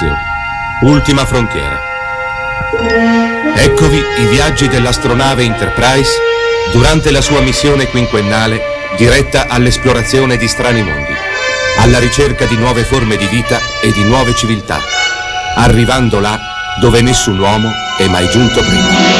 spazio, ultima frontiera. Eccovi i viaggi dell'astronave Enterprise durante la sua missione quinquennale diretta all'esplorazione di strani mondi, alla ricerca di nuove forme di vita e di nuove civiltà, arrivando là dove nessun uomo è mai giunto prima.